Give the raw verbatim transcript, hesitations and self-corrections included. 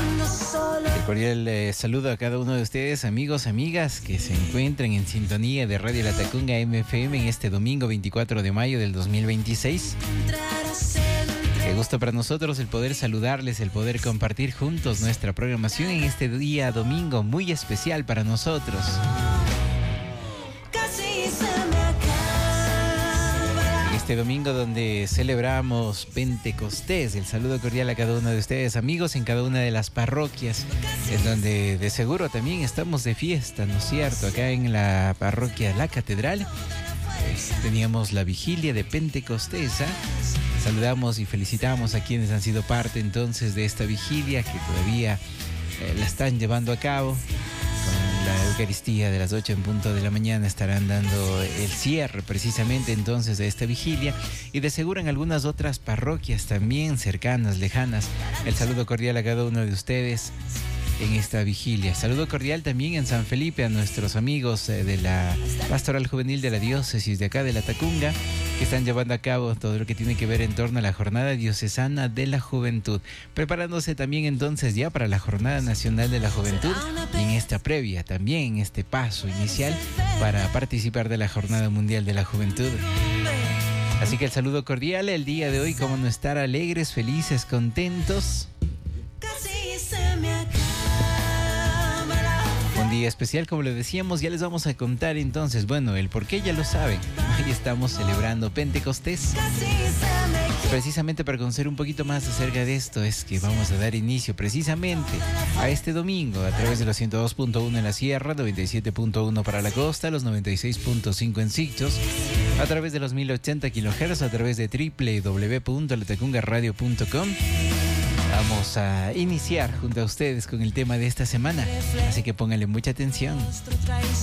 El cordial eh, saludo a cada uno de ustedes, amigos, amigas, que se encuentren en sintonía de Radio La Tacunga M F M en este domingo veinticuatro de mayo del dos mil veintiséis. Qué gusto para nosotros el poder saludarles, el poder compartir juntos nuestra programación en este día domingo muy especial para nosotros. Este domingo donde celebramos Pentecostés. El saludo cordial a cada uno de ustedes, amigos, en cada una de las parroquias, en donde de seguro también estamos de fiesta, ¿no es cierto? Acá en la parroquia La Catedral pues, teníamos la vigilia de Pentecostés, ¿eh? Saludamos y felicitamos a quienes han sido parte entonces de esta vigilia, que todavía eh, la están llevando a cabo. Con la Eucaristía de las ocho en punto de la mañana estarán dando el cierre precisamente entonces de esta vigilia, y de seguro en algunas otras parroquias también cercanas, lejanas. El saludo cordial a cada uno de ustedes en esta vigilia. Saludo cordial también en San Felipe a nuestros amigos de la Pastoral Juvenil de la Diócesis de acá de La Tacunga, que están llevando a cabo todo lo que tiene que ver en torno a la Jornada Diocesana de la Juventud, preparándose también entonces ya para la Jornada Nacional de la Juventud, y en esta previa también, en este paso inicial para participar de la Jornada Mundial de la Juventud. Así que el saludo cordial el día de hoy, cómo no estar alegres, felices, contentos. Un día especial, como le decíamos, ya les vamos a contar entonces, bueno, el por qué ya lo saben. Hoy estamos celebrando Pentecostés. Precisamente para conocer un poquito más acerca de esto es que vamos a dar inicio precisamente a este domingo a través de los ciento dos punto uno en la Sierra, noventa y siete punto uno para la costa, los noventa y seis punto cinco en Sitges, a través de los mil ochenta kilohertz, a través de doble u doble u doble u punto latacungaradio punto com. Vamos a iniciar junto a ustedes con el tema de esta semana, así que pónganle mucha atención.